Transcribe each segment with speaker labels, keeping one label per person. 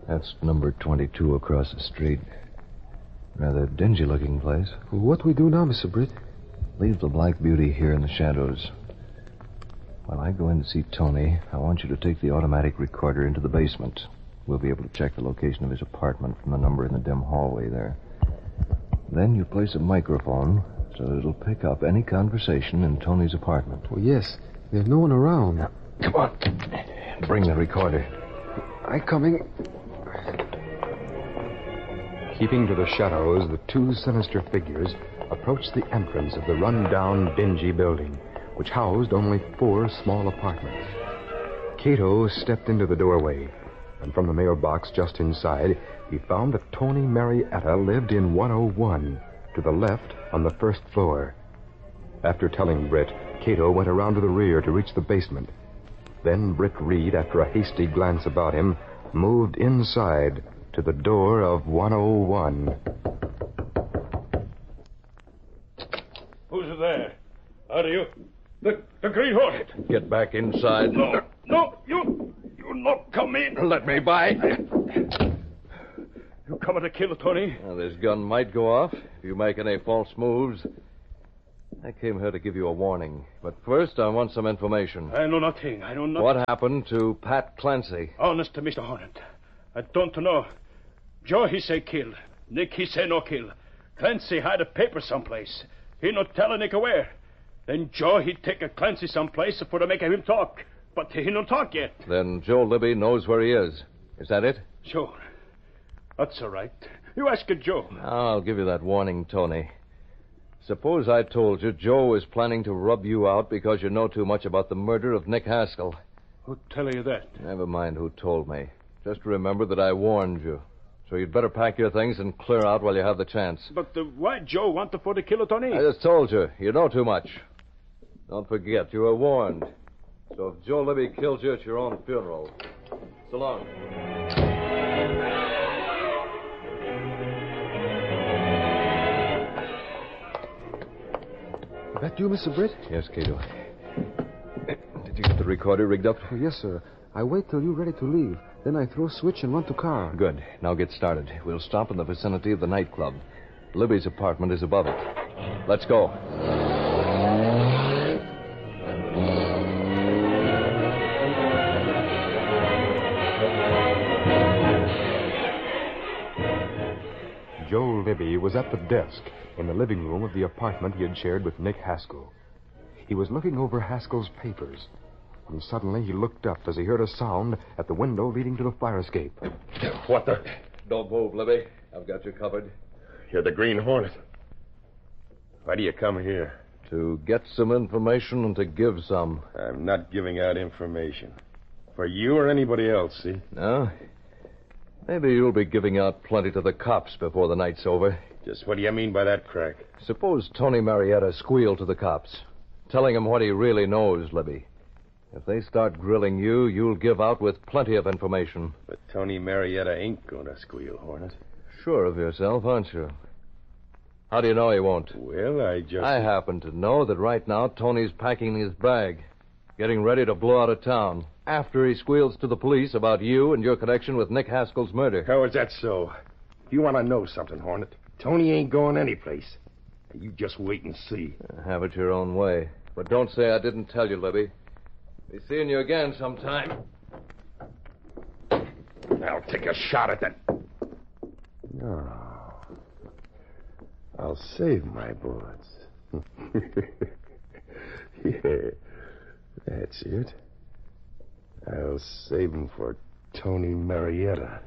Speaker 1: That's number 22 across the street. Rather dingy-looking place.
Speaker 2: What we do now, Mr. Britt?
Speaker 1: Leave the Black Beauty here in the shadows. While I go in to see Tony, I want you to take the automatic recorder into the basement. We'll be able to check the location of his apartment from the number in the dim hallway there. Then you place a microphone so that it'll pick up any conversation in Tony's apartment.
Speaker 2: Oh, yes. There's no one around.
Speaker 1: Now, come on. Bring the recorder.
Speaker 2: I'm coming.
Speaker 3: Keeping to the shadows, the two sinister figures approached the entrance of the run-down, dingy building, which housed only 4 small apartments. Cato stepped into the doorway, and from the mailbox just inside, he found that Tony Marietta lived in 101, to the left on the first floor. After telling Britt, Cato went around to the rear to reach the basement. Then Britt Reed, after a hasty glance about him, moved inside to the door of 101.
Speaker 4: Who's there? Are you? The Green Hornet.
Speaker 1: Get back inside.
Speaker 4: No, you not come in.
Speaker 1: Let me by.
Speaker 4: You coming to kill Tony?
Speaker 1: Well, this gun might go off if you make any false moves. I came here to give you a warning. But first, I want some information.
Speaker 4: I know nothing. I know nothing.
Speaker 1: What happened to Pat Clancy?
Speaker 4: Honest to Mr. Hornet, I don't know. Joe, he say kill. Nick, he say no kill. Clancy hide a paper someplace. He not tell Nick where. Then Joe, he take a Clancy someplace for to make him talk. But he no talk yet.
Speaker 1: Then Joe Libby knows where he is. Is that it?
Speaker 4: Sure. That's all right. You ask Joe.
Speaker 1: I'll give you that warning, Tony. Suppose I told you Joe is planning to rub you out because you know too much about the murder of Nick Haskell.
Speaker 4: Who tell you that?
Speaker 1: Never mind who told me. Just remember that I warned you. So you'd better pack your things and clear out while you have the chance.
Speaker 4: But why Joe want to kill Tony?
Speaker 1: I just told you. You know too much. Don't forget, you were warned. So if Joe Libby kills you, it's your own funeral. So long.
Speaker 2: That you, Mr. Britt?
Speaker 1: Yes, Cato. Did you get the recorder rigged up?
Speaker 2: Oh, yes, sir. I wait till you're ready to leave. Then I throw a switch and run to car.
Speaker 1: Good. Now get started. We'll stop in the vicinity of the nightclub. Libby's apartment is above it. Let's go.
Speaker 3: Joe Libby was at the desk in the living room of the apartment he had shared with Nick Haskell. He was looking over Haskell's papers when suddenly he looked up as he heard a sound at the window leading to the fire escape.
Speaker 4: What the?
Speaker 1: Don't move, Libby. I've got you covered.
Speaker 4: You're the Green Hornet. Why do you come here?
Speaker 1: To get some information and to give some.
Speaker 4: I'm not giving out information. For you or anybody else, see?
Speaker 1: No? Maybe you'll be giving out plenty to the cops before the night's over.
Speaker 4: Just what do you mean by that, Crack?
Speaker 1: Suppose Tony Marietta squealed to the cops, telling them what he really knows, Libby. If they start grilling you, you'll give out with plenty of information.
Speaker 4: But Tony Marietta ain't going to squeal, Hornet.
Speaker 1: Sure of yourself, aren't you? How do you know he won't?
Speaker 4: Well,
Speaker 1: I happen to know that right now Tony's packing his bag, getting ready to blow out of town, after he squeals to the police about you and your connection with Nick Haskell's murder.
Speaker 4: How is that so? If you want to know something, Hornet, Tony ain't going anyplace. You just wait and see.
Speaker 1: Have it your own way. But don't say I didn't tell you, Libby. Be seeing you again sometime.
Speaker 4: I'll take a shot at that. No. I'll save my bullets. Yeah, that's it. I'll save them for Tony Marietta.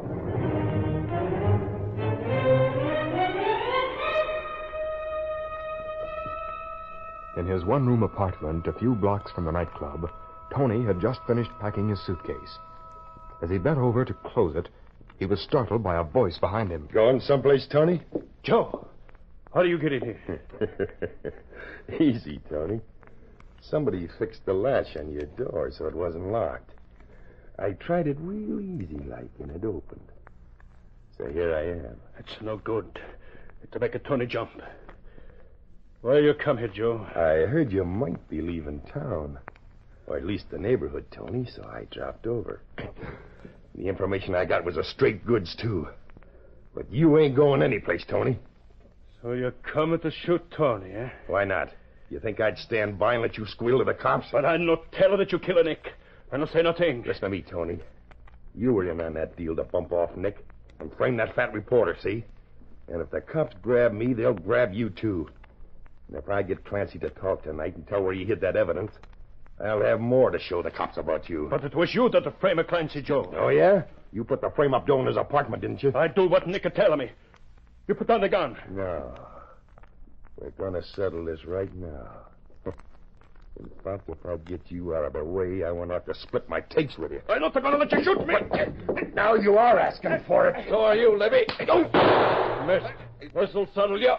Speaker 3: In his one-room apartment a few blocks from the nightclub, Tony had just finished packing his suitcase. As he bent over to close it, he was startled by a voice behind him.
Speaker 4: Going someplace, Tony? Joe, how do you get in here? Easy, Tony. Somebody fixed the latch on your door so it wasn't locked. I tried it real easy-like, and it opened. So here I am. That's no good. To make a Tony jump. Why you come here, Joe? I heard you might be leaving town. Or at least the neighborhood, Tony, so I dropped over. The information I got was a straight goods, too. But you ain't going anyplace, Tony.
Speaker 5: So you're coming to shoot Tony, eh?
Speaker 4: Why not? You think I'd stand by and let you squeal to the cops?
Speaker 5: But I'll not tell her that you kill Nick. I'll not say nothing.
Speaker 4: Listen to me, Tony. You were in on that deal to bump off Nick and frame that fat reporter, see? And if the cops grab me, they'll grab you, too. And if I get Clancy to talk tonight and tell where he hid that evidence, I'll have more to show the cops about you.
Speaker 5: But it was you that the frame of Clancy, Joe.
Speaker 4: Oh, yeah? You put the frame up Doe in his apartment, didn't you?
Speaker 5: I do what Nick had tell me. You put down the gun.
Speaker 4: No. We're going to settle this right now. In fact, if I get you out of the way, I want to have to split my takes with you.
Speaker 5: I'm not going to let you shoot me.
Speaker 4: Now you are asking for it.
Speaker 5: So are you, Libby. Missed. This'll settle you.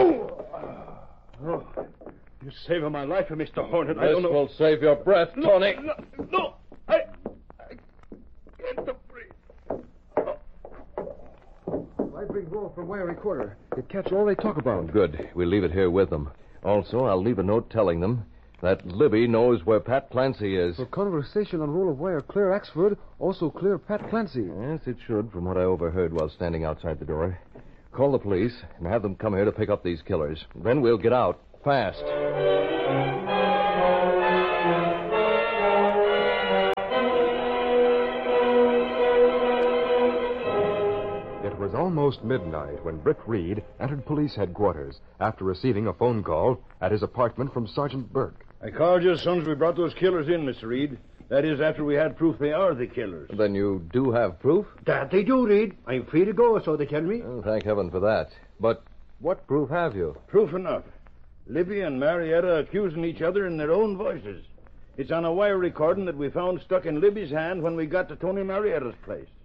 Speaker 5: Oh, you're saving my life, Mr. Hornet. I don't know.
Speaker 1: will save your breath, Tony.
Speaker 5: No. I can't breathe.
Speaker 2: I bring roll from wire recorder. It catch all they talk about.
Speaker 1: Good. We'll leave it here with them. Also, I'll leave a note telling them that Libby knows where Pat Clancy is.
Speaker 2: For conversation on roll of wire clear Axford, also clear Pat Clancy.
Speaker 1: Yes, it should, from what I overheard while standing outside the door. Call the police and have them come here to pick up these killers. Then we'll get out fast.
Speaker 3: It was almost midnight when Brick Reed entered police headquarters after receiving a phone call at his apartment from Sergeant Burke.
Speaker 5: I called you as soon as we brought those killers in, Mr. Reed. That is, after we had proof they are the killers.
Speaker 1: Then you do have proof?
Speaker 6: That they do, Reed. I'm free to go, so they tell me.
Speaker 1: Oh, thank heaven for that. But what proof have you?
Speaker 5: Proof enough. Libby and Marietta accusing each other in their own voices. It's on a wire recording that we found stuck in Libby's hand when we got to Tony Marietta's place.